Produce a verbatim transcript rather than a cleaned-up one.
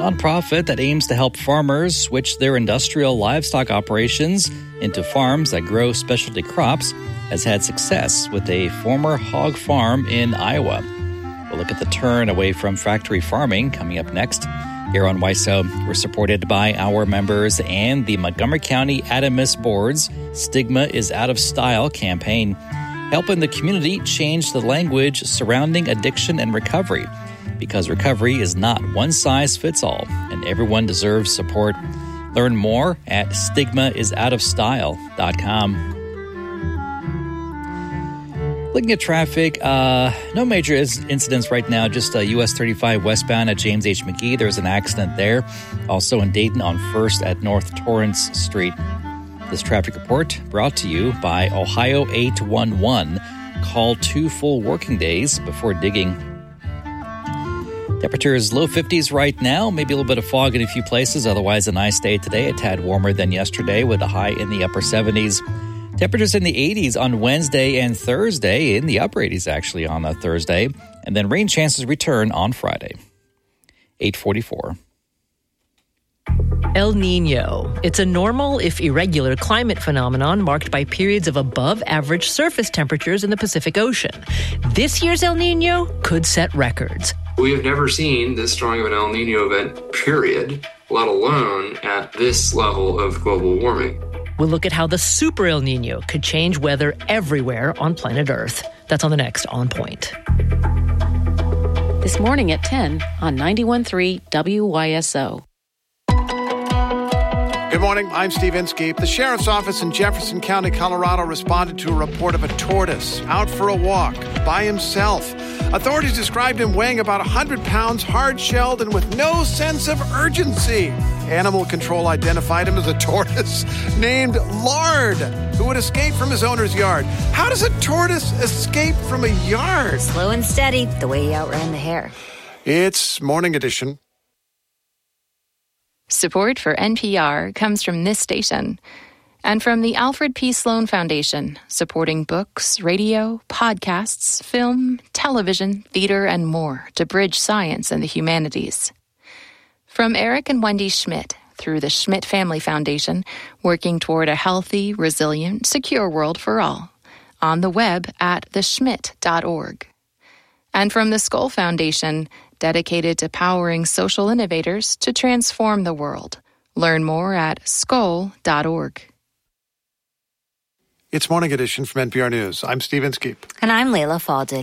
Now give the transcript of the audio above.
nonprofit that aims to help farmers switch their industrial livestock operations into farms that grow specialty crops, has had success with a former hog farm in Iowa. We'll look at the turn away from factory farming coming up next. Here on Y S O, we're supported by our members and the Montgomery County Adamus Board's Stigma is Out of Style campaign, helping the community change the language surrounding addiction and recovery, because recovery is not one size fits all, and everyone deserves support. Learn more at stigma is out of style dot com. Looking at traffic, uh, no major incidents right now, just uh, U S thirty-five westbound at James H. McGee. There's an accident there. Also in Dayton on first at North Torrance Street. This traffic report brought to you by Ohio eight one one. Call two full working days before digging. Temperatures low fifties right now, maybe a little bit of fog in a few places. Otherwise, a nice day today, a tad warmer than yesterday with a high in the upper seventies. Temperatures in the eighties on Wednesday and Thursday, in the upper eighties actually on a Thursday. And then rain chances return on Friday. eight forty-four. El Nino. It's a normal, if irregular, climate phenomenon marked by periods of above-average surface temperatures in the Pacific Ocean. This year's El Nino could set records. We have never seen this strong of an El Nino event, period, let alone at this level of global warming. We'll look at how the super El Nino could change weather everywhere on planet Earth. That's on the next On Point. This morning at ten on ninety-one point three W Y S O. Good morning, I'm Steve Inskeep. The Sheriff's Office in Jefferson County, Colorado responded to a report of a tortoise out for a walk by himself. Authorities described him weighing about one hundred pounds, hard-shelled, and with no sense of urgency. Animal control identified him as a tortoise named Lard, who would escape from his owner's yard. How does a tortoise escape from a yard? Slow and steady, the way he outran the hare. It's Morning Edition. Support for N P R comes from this station and from the Alfred P. Sloan Foundation, supporting books, radio, podcasts, film, television, theater, and more to bridge science and the humanities. From Eric and Wendy Schmidt through the Schmidt Family Foundation, working toward a healthy, resilient, secure world for all. On the web at the schmidt dot org. And from the Skoll Foundation, dedicated to powering social innovators to transform the world. Learn more at skoll dot org. It's Morning Edition from N P R News. I'm Steve Inskeep. And I'm Layla Falded.